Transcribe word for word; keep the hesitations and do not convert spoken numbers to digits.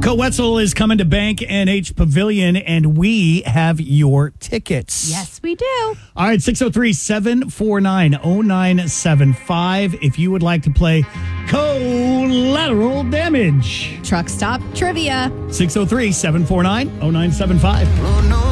Co Wetzel is coming to Bank N H Pavilion, and we have your tickets. Yes, we do. All right, six oh three, seven four nine, oh nine seven five. If you would like to play Collateral Damage. Truck stop trivia. six oh three, seven four nine, oh nine seven five. Oh, no.